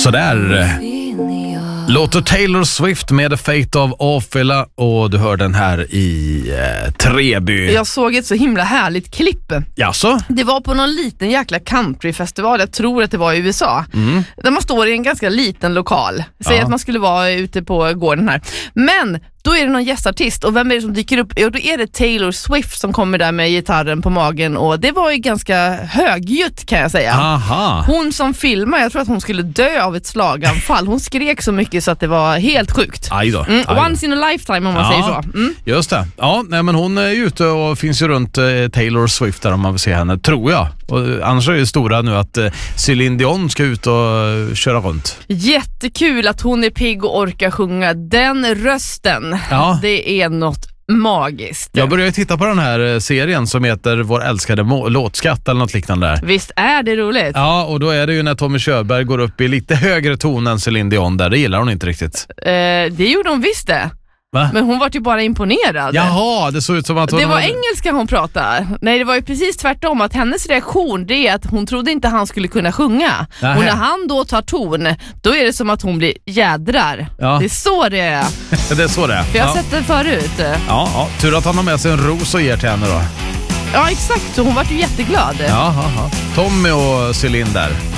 Sådär. Låter Taylor Swift med The Fate of Ophelia och du hör den här i Treby. Jag såg ett så himla härligt klipp. Jaså? Det var på någon liten jäkla countryfestival, jag tror att det var i USA. Där man står i en ganska liten lokal. Säg att man skulle vara ute på gården här. Men då är det någon gästartist och vem är det som dyker upp? Jo, då är det Taylor Swift som kommer där med gitarren på magen och det var ju ganska högljutt kan jag säga. Aha. Hon som filmar, jag tror att hon skulle dö av ett slaganfall. Hon skrek så mycket så att det var helt sjukt. Aj då. Once in a lifetime om man säger så. Just det. Ja, nej, men hon är ju ute och finns ju runt Taylor Swift där om man vill se henne, tror jag. Och annars är det stora nu att Celine Dion ska ut och köra runt. Jättekul att hon är pigg och orkar sjunga. Den rösten, det är något magiskt. Jag började titta på den här serien som heter Vår älskade låtskatt eller något liknande där. Visst är det roligt? Ja, och då är det ju när Tommy Körberg går upp i lite högre ton än Celine Dion där. Det gillar hon inte riktigt. Det gjorde hon visst det. Va? Men hon var ju bara imponerad. Jaha, det såg ut som att hon... Det var engelska hon pratade. Nej, det var ju precis tvärtom. Att hennes reaktion, det är att hon trodde inte han skulle kunna sjunga. Och när han då tar ton, då är det som att hon blir jädrar. Ja. Det är så det är. Det är så det är. För jag har sett det förut. Ja, tur att han har med sig en ros och ger till henne då. Ja, exakt. Så hon var ju jätteglad. Ja. Tommy och Celine där.